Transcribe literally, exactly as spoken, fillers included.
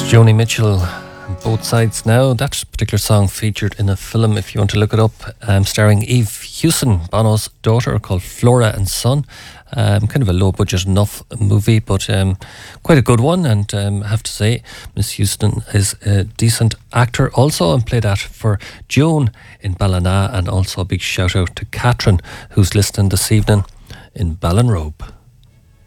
Joni Mitchell, Both Sides Now. That particular song featured in a film, if you want to look it up, um, starring Eve Hewson, Bono's daughter, called Flora and Son. Um, kind of a low budget enough movie, but um, quite a good one. And um, I have to say, Miss Houston is a decent actor also, and played that for Joan in Ballina. And also a big shout out to Catherine, who's listening this evening in Ballinrobe.